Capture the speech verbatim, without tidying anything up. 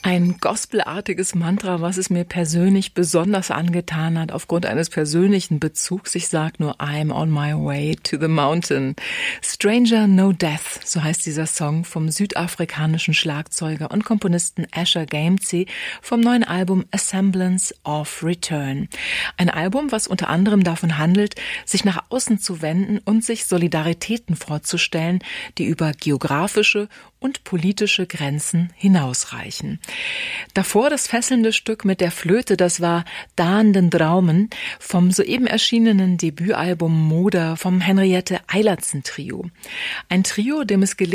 Ein gospelartiges Mantra, was es mir persönlich besonders angetan hat, aufgrund eines persönlichen Bezugs. Ich sag nur, I'm on my way to the mountain. Stranger No Death, so heißt dieser Song vom südafrikanischen Schlagzeuger und Komponisten Asher Gamgee vom neuen Album A Semblance of Return. Ein Album, was unter anderem davon handelt, sich nach außen zu wenden und sich Solidaritäten vorzustellen, die über geografische und politische Grenzen hinausreichen. Davor das fesselnde Stück mit der Flöte, das war Daan den Draumen vom soeben erschienenen Debütalbum Moder vom Henriette Eilertsen Trio. Ein Trio, dem es gelingt,